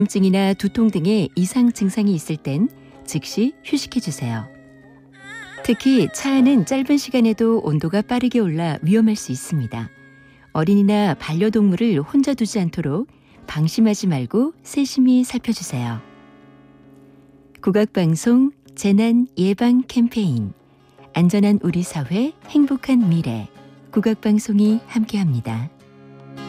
염증이나 두통 등의 이상 증상이 있을 땐 즉시 휴식해 주세요. 특히 차 안은 짧은 시간에도 온도가 빠르게 올라 위험할 수 있습니다. 어린이나 반려동물을 혼자 두지 않도록 방심하지 말고 세심히 살펴주세요. 국악방송 재난 예방 캠페인 안전한 우리 사회 행복한 미래 국악방송이 함께합니다.